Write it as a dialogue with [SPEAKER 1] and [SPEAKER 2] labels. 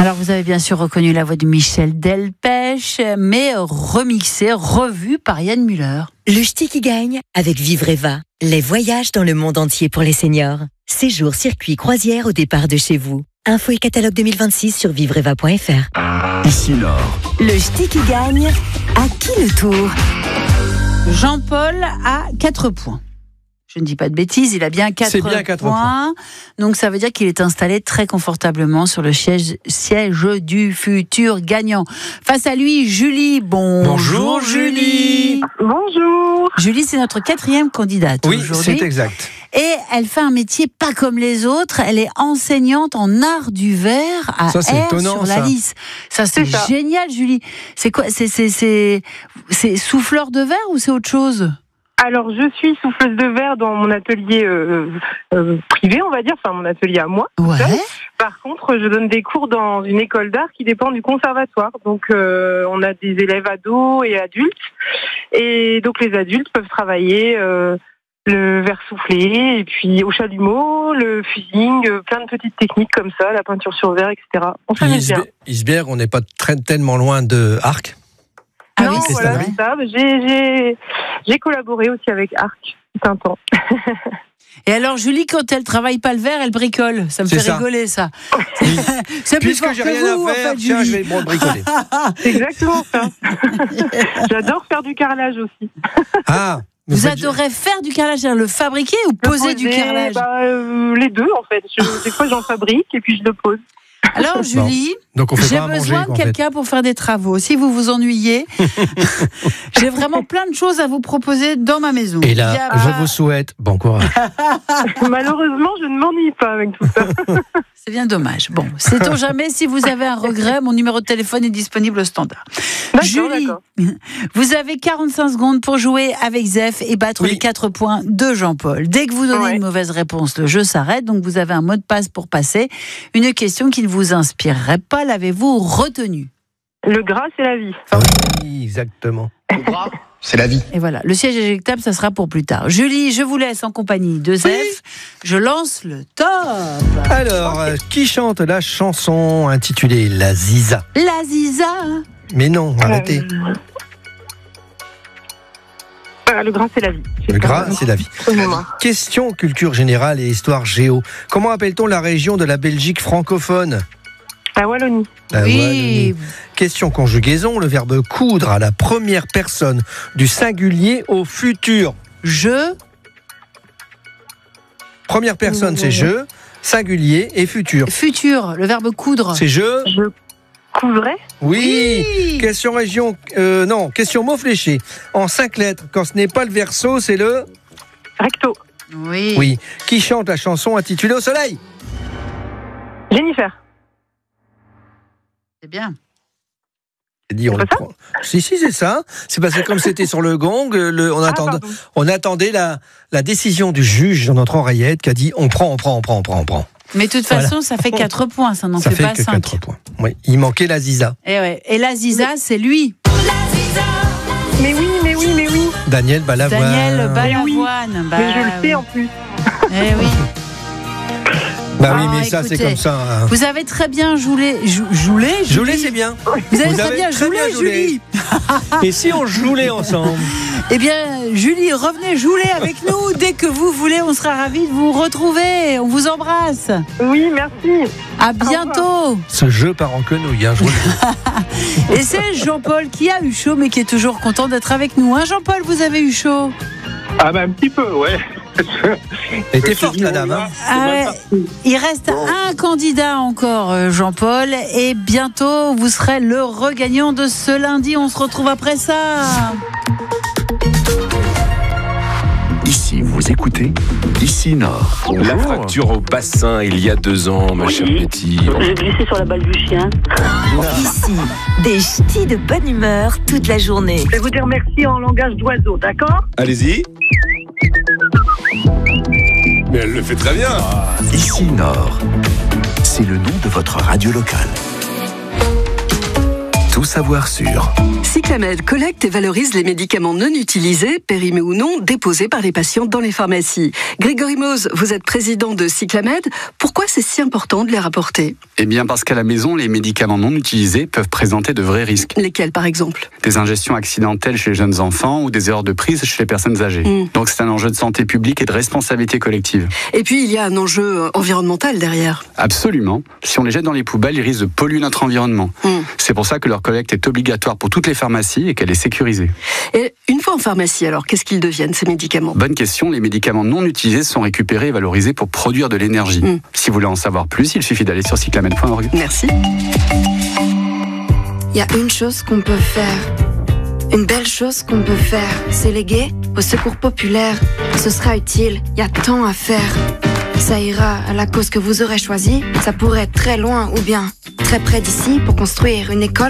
[SPEAKER 1] Alors vous avez bien sûr reconnu la voix de Michel Delpech, mais remixée, revue par Yann Müller.
[SPEAKER 2] Le ch'ti qui gagne avec Vivreva. Les voyages dans le monde entier pour les seniors. Séjour, circuit, croisière au départ de chez vous. Info et catalogue 2026 sur vivreva.fr.
[SPEAKER 3] Ici Nord.
[SPEAKER 2] Le ch'ti qui gagne, à qui le tour?
[SPEAKER 1] Jean-Paul a 4 points. Je ne dis pas de bêtises, il a bien 4 points. Donc ça veut dire qu'il est installé très confortablement sur le siège du futur gagnant. Face à lui, Julie. Bonjour Julie.
[SPEAKER 4] Bonjour.
[SPEAKER 1] Julie, c'est notre 4e candidate aujourd'hui.
[SPEAKER 5] Oui, c'est exact.
[SPEAKER 1] Et elle fait un métier pas comme les autres. Elle est enseignante en art du verre à Aire-sur-la-Lys. Ça, c'est génial, Julie. C'est quoi? C'est souffleur de verre ou c'est autre chose?
[SPEAKER 4] Alors, je suis souffleuse de verre dans mon atelier privé, on va dire, enfin mon atelier à moi.
[SPEAKER 1] Ouais.
[SPEAKER 4] Par contre, je donne des cours dans une école d'art qui dépend du conservatoire. Donc, on a des élèves ados et adultes. Et donc, les adultes peuvent travailler le verre soufflé, et puis au chalumeau, le fusing, plein de petites techniques comme ça, la peinture sur verre, etc. On s'amuse bien.
[SPEAKER 5] Isberg, on n'est pas tellement loin de Arc.
[SPEAKER 4] Ah non, oui, voilà, c'est ça. J'ai collaboré aussi avec Arc, c'est un temps.
[SPEAKER 1] Et alors, Julie, quand elle travaille pas le verre, elle bricole. Ça me fait rigoler, ça.
[SPEAKER 5] Oui.
[SPEAKER 1] C'est plus fort
[SPEAKER 5] Puisque j'ai
[SPEAKER 1] que
[SPEAKER 5] rien
[SPEAKER 1] vous,
[SPEAKER 5] à faire,
[SPEAKER 1] en fait,
[SPEAKER 5] tiens,
[SPEAKER 1] Julie.
[SPEAKER 5] je vais bricoler.
[SPEAKER 4] C'est exactement ça. J'adore faire du carrelage aussi.
[SPEAKER 5] Ah,
[SPEAKER 1] vous adorez faire du carrelage, le fabriquer ou poser du carrelage?
[SPEAKER 4] Les deux, en fait. Des fois, j'en fabrique et puis je le pose.
[SPEAKER 1] Alors, Julie, j'ai besoin de quelqu'un pour faire des travaux. Si vous vous ennuyez, j'ai vraiment plein de choses à vous proposer dans ma maison.
[SPEAKER 5] Et là, je vous souhaite bon courage.
[SPEAKER 4] Malheureusement, je ne m'ennuie pas avec tout ça.
[SPEAKER 1] C'est bien dommage. Bon, sait-on jamais, si vous avez un regret, mon numéro de téléphone est disponible au standard. Julie, vous avez 45 secondes pour jouer avec Zef et battre les 4 points de Jean-Paul. Dès que vous donnez une mauvaise réponse, le jeu s'arrête. Donc vous avez un mot de passe pour passer. Une question qui ne vous inspirerait pas, l'avez-vous retenu? Le
[SPEAKER 4] gras, c'est la vie.
[SPEAKER 5] Oui, exactement.
[SPEAKER 3] Le gras, c'est la vie.
[SPEAKER 1] Et voilà, le siège éjectable, ça sera pour plus tard. Julie, je vous laisse en compagnie de Zef. Je lance le top.
[SPEAKER 5] Alors, qui chante la chanson intitulée La Ziza?
[SPEAKER 1] La Ziza.
[SPEAKER 5] Mais non, arrêtez.
[SPEAKER 4] Le gras, c'est la vie.
[SPEAKER 5] Le gras, c'est la vie. Question culture générale et histoire géo. Comment appelle-t-on la région de la Belgique francophone?
[SPEAKER 4] La Wallonie.
[SPEAKER 5] Wallonie. Question conjugaison, le verbe coudre à la première personne du singulier au futur.
[SPEAKER 1] Je.
[SPEAKER 5] Première personne, c'est je. Singulier et futur.
[SPEAKER 1] Futur, le verbe coudre.
[SPEAKER 5] C'est je.
[SPEAKER 4] Je coudrais.
[SPEAKER 5] Oui. Question région. Question mot fléché. En 5 lettres, quand ce n'est pas le verso, c'est le.
[SPEAKER 4] Recto.
[SPEAKER 5] Oui. Qui chante la chanson intitulée Au soleil?
[SPEAKER 4] Jennifer.
[SPEAKER 1] C'est bien.
[SPEAKER 5] Si, c'est ça. C'est parce que comme c'était sur le gong, on attendait la décision du juge dans notre oreillette qui a dit on prend.
[SPEAKER 1] Mais de toute façon, ça fait 4 points, ça n'en fait pas 5.
[SPEAKER 5] 4 points. Oui, il manquait la Ziza.
[SPEAKER 1] Et la Ziza, c'est lui.
[SPEAKER 4] La Ziza. Mais oui.
[SPEAKER 5] Daniel Balavoine.
[SPEAKER 4] Mais je le sais en plus.
[SPEAKER 1] Eh oui.
[SPEAKER 5] Mais ça, c'est comme ça.
[SPEAKER 1] Vous avez très bien joulé,
[SPEAKER 5] c'est bien.
[SPEAKER 1] Vous avez très bien joulé, Julie.
[SPEAKER 5] Et si on joulait ensemble?
[SPEAKER 1] Eh bien, Julie, revenez jouer avec nous dès que vous voulez. On sera ravis de vous retrouver. On vous embrasse.
[SPEAKER 4] Oui, merci.
[SPEAKER 1] À bientôt.
[SPEAKER 5] Ce jeu part en quenouille, je vous le dis.
[SPEAKER 1] Et c'est Jean-Paul qui a eu chaud, mais qui est toujours content d'être avec nous. Jean-Paul, vous avez eu chaud?
[SPEAKER 6] Un petit peu, ouais.
[SPEAKER 5] Et t'es forte, la dame.
[SPEAKER 1] Il reste un candidat encore, Jean-Paul, et bientôt vous serez le regagnant de ce lundi. On se retrouve après ça.
[SPEAKER 3] Ici, vous écoutez Ici Nord.
[SPEAKER 7] La fracture au bassin il y a 2 ans, ma chère Betty.
[SPEAKER 8] J'ai glissé sur la balle du chien.
[SPEAKER 2] Ici, des ch'tis de bonne humeur toute la journée.
[SPEAKER 8] Je vais vous dire merci en langage d'oiseau, d'accord?
[SPEAKER 7] Allez-y. Mais elle le fait très bien.
[SPEAKER 3] Ici Nord, c'est le nom de votre radio locale. tout savoir sur.
[SPEAKER 9] Cyclamed collecte et valorise les médicaments non utilisés, périmés ou non, déposés par les patients dans les pharmacies. Grégory Mose, vous êtes président de Cyclamed. Pourquoi c'est si important de les rapporter ?
[SPEAKER 10] Eh bien parce qu'à la maison, les médicaments non utilisés peuvent présenter de vrais risques.
[SPEAKER 9] Lesquels par exemple ?
[SPEAKER 10] Des ingestions accidentelles chez les jeunes enfants ou des erreurs de prise chez les personnes âgées. Donc c'est un enjeu de santé publique et de responsabilité collective.
[SPEAKER 9] Et puis il y a un enjeu environnemental derrière.
[SPEAKER 10] Absolument. Si on les jette dans les poubelles, ils risquent de polluer notre environnement. C'est pour ça que leur collecte est obligatoire pour toutes les pharmacies et qu'elle est sécurisée.
[SPEAKER 9] Et une fois en pharmacie, alors, qu'est-ce qu'ils deviennent, ces médicaments ?
[SPEAKER 10] Bonne question. Les médicaments non utilisés sont récupérés et valorisés pour produire de l'énergie. Si vous voulez en savoir plus, il suffit d'aller sur cyclamed.org.
[SPEAKER 9] Merci.
[SPEAKER 11] Il y a une chose qu'on peut faire, une belle chose qu'on peut faire, c'est léguer au secours populaire. Ce sera utile, il y a tant à faire. Ça ira à la cause que vous aurez choisie, ça pourrait être très loin ou bien très près d'ici pour construire une école